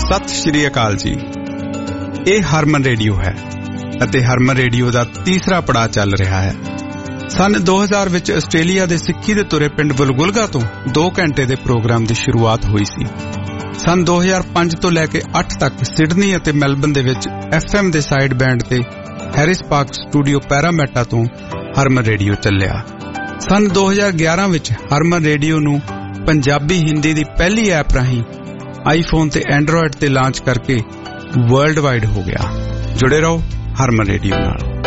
ਸਤਿ ਸ਼੍ਰੀ ਅਕਾਲ ਜੀ। ਇਹ ਹਰਮਨ ਰੇਡੀਓ ਹੈ ਅਤੇ ਹਰਮਨ ਰੇਡੀਓ ਦਾ ਤੀਸਰਾ ਪੜਾਅ ਚੱਲ ਰਿਹਾ ਹੈ। ਸਨ 2000 ਵਿੱਚ ਆਸਟ੍ਰੇਲੀਆ ਦੇ ਸਿੱਖੀ ਦੇ ਤੁਰੇ ਪਿੰਡ ਵਲਗੁਲਗਾ ਤੋਂ 2 ਘੰਟੇ ਦੇ ਪ੍ਰੋਗਰਾਮ ਦੀ ਸ਼ੁਰੂਆਤ ਹੋਈ ਸੀ। ਸਨ 2005 ਤੋਂ ਲੈ ਕੇ 8 ਤੱਕ ਸਿਡਨੀ ਅਤੇ ਮੈਲਬਨ ਦੇ ਵਿੱਚ FM ਦੇ ਸਾਈਡ ਬੈਂਡ ਤੇ ਹੈਰਿਸ ਪਾਰਕ ਸਟੂਡੀਓ ਪੈਰਾਮੈਟਾ ਤੋਂ ਹਰਮਨ ਰੇਡੀਓ ਚੱਲਿਆ। ਸਨ 2011 ਵਿੱਚ ਹਰਮਨ ਰੇਡੀਓ ਨੂੰ ਪੰਜਾਬੀ ਹਿੰਦੀ ਦੀ ਪਹਿਲੀ ਐਪ ਰਾਹੀਂ ਆਈਫੋਨ ਤੇ ਐਂਡਰੋਇਡ ਤੇ ਲਾਂਚ ਕਰਕੇ ਵਰਲਡ ਵਾਈਡ ਹੋ ਗਿਆ। ਜੁੜੇ ਰਹੋ ਹਰਮਨ ਰੇਡੀਓ ਨਾਲ।